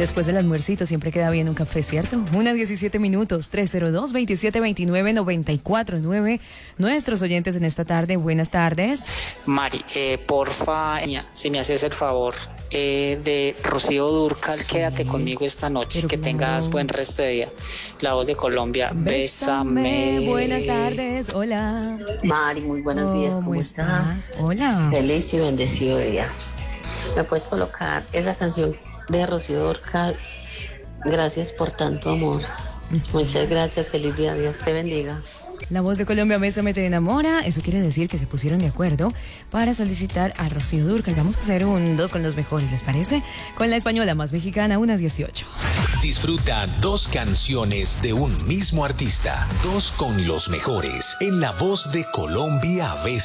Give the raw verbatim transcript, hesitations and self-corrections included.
Después del almuercito siempre queda bien un café, ¿cierto? Una diecisiete minutos, tres cero dos, veintisiete veintinueve, noventa y cuatro nueve. Nuestros oyentes en esta tarde, buenas tardes. Mari, eh, porfa, si me haces el favor eh, de Rocío Dúrcal, sí. Quédate conmigo esta noche, pero que claro. Tengas buen resto de día. La voz de Colombia, bésame. bésame. Buenas tardes, hola. Mari, muy buenos oh, días, ¿cómo, ¿cómo estás? estás? Hola. Feliz y bendecido día. ¿Me puedes colocar esa canción de Rocío Dúrcal? Gracias por tanto amor. Muchas gracias, feliz día, Dios te bendiga. La voz de Colombia, Bésame te enamora. Eso quiere decir que se pusieron de acuerdo para solicitar a Rocío Dúrcal. Vamos a hacer un dos con los mejores, ¿les parece? Con la española más mexicana, una dieciocho. Disfruta dos canciones de un mismo artista. Dos con los mejores. En la voz de Colombia, Bésame.